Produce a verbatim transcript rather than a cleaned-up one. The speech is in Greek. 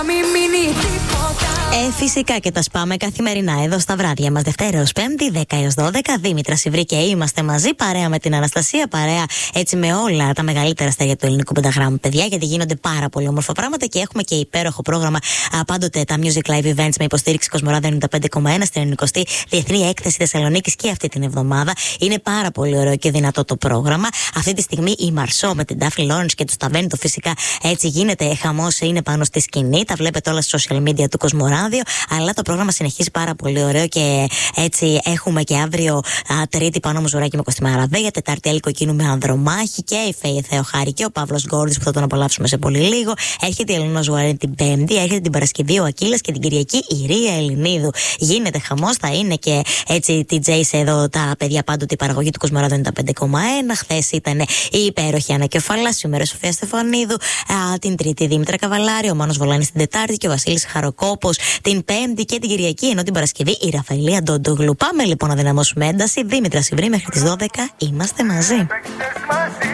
Ε, φυσικά και τα σπάμε καθημερινά εδώ στα βράδια μας, Δευτέρα έως Πέμπτη, δέκα έως δώδεκα. Δήμητρα Σιβρή και είμαστε μαζί, παρέα με την Αναστασία, παρέα έτσι με όλα τα μεγαλύτερα αστέρια του ελληνικού πενταγράμμου, παιδιά, γιατί γίνονται πάρα πολύ όμορφα πράγματα και έχουμε και υπέροχο πρόγραμμα. Α, πάντοτε τα Music Live Events με υποστήριξη Κοσμοράδιο ενενήντα πέντε κόμμα ένα στην ενενηκοστή Διεθνή Έκθεση Θεσσαλονίκης και αυτή την εβδομάδα. Είναι πάρα πολύ ωραίο και δυνατό το πρόγραμμα. Αυτή τη στιγμή η Μαρσό με την Daphne Lawrence και του Ταβέντο φυσικά έτσι γίνεται χαμός, είναι πάνω στη σκηνή. Τα βλέπετε όλα στα social media του Κοσμοράδιο. Αλλά το πρόγραμμα συνεχίζει πάρα πολύ ωραίο και έτσι έχουμε και αύριο α, Τρίτη Πάνω Μουζουράκη με Κωστή Μαραβέ, Τετάρτη Έλλη Κοκκίνου με Ανδρομάχη και η Φέη Θεοχάρη και ο Παύλος Γκόρδης που θα τον απολαύσουμε σε πολύ λίγο. Έρχεται η Ελένα Ζουαρέν την Πέμπτη, έρχεται την Παρασκευή ο Ακύλας και την Κυριακή η Ρία Ελληνίδου. Γίνεται χαμός, θα είναι και έτσι τι τζέι εδώ τα παιδιά πάντοτε η παραγωγή του Κοσμοράδου ενενήντα πέντε κόμμα ένα. Χθες ήταν η υπέροχη Άννα Κεφαλά, σήμερα Σοφία Στεφανίδου, α, την Τρίτη Δήμητρα Καβαλάρη, ο Μάνος Βολάνης την Τετάρτη και ο Βασίλης Χαροκόπος την Πέμπτη και την Κυριακή, ενώ την Παρασκευή η Ραφαηλία Ντοντογλου. Πάμε λοιπόν να δυναμώσουμε ένταση. Δήμητρα Σιβρή μέχρι τις δώδεκα είμαστε μαζί.